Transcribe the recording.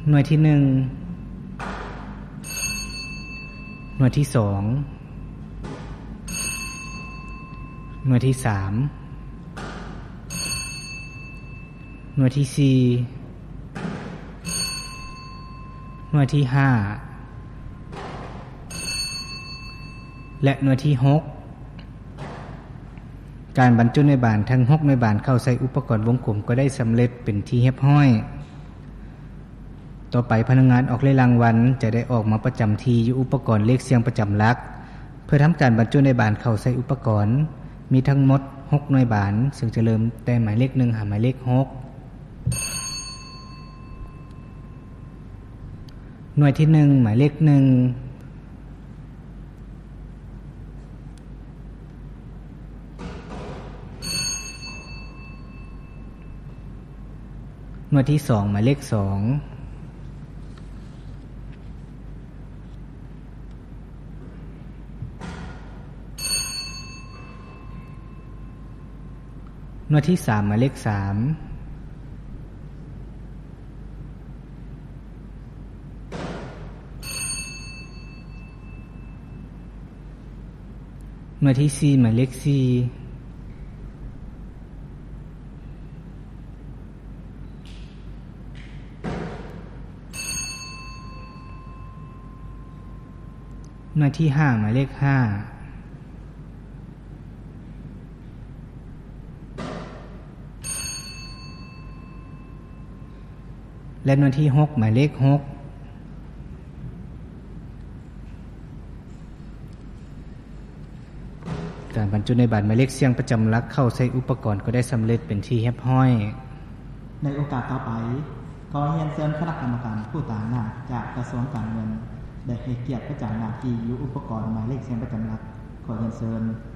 หน่วยที่1หน่วยที่2หน่วยที่3หน่วยที่4หน่วยที่5และหน่วยที่6การบรรจุหน่วยบานทั้ง6หน่วยบานเข้าใส่อุปกรณ์วงกลมก็ได้สำเร็จเป็นที่เรียบร้อยต่อไปพนักงานออกเลขรางวัลจะได้ออกมาประจำที่อยู่อุปกรณ์เลขเสียงประจำหลักเพื่อทำการบรรจุหน่วยบานเข้าใส่อุปกรณ์มีทั้งหมด6หน่วยบานซึ่งจะเริ่มแต่หมายเลข1หาหมายเลข6หน่วยที่1หมายเลข1หน่วยที่2หมายเลข2หน่วยที่3หมายเลข3หน่วยที่4หมายเลข4หน่วยที่5หมายเลข5และหน่วยที่6หมายเลข6การบรรจุในบัตรหมายเลขเสียงประจำหลักเข้าใส่อุปกรณ์ก็ได้สำเร็จเป็นที่เรียบร้อยในโอกาสต่อไปขอเรียนเชิญคณะกรรมการผู้ต่างหน้าจากกระทรวงการเงินได้ให้เกียรติประจำหน้าที่อยู่อุปกรณ์หมายเลขเสียงประจำหลักขอเรียนเชิญ